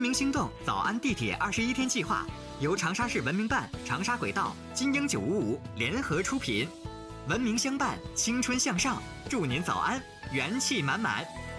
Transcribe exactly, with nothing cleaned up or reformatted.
明星动早安地铁二十一天计划由长沙市文明办、长沙轨道、金鹰九五五联合出品，文明相伴，青春向上，祝您早安，元气满满。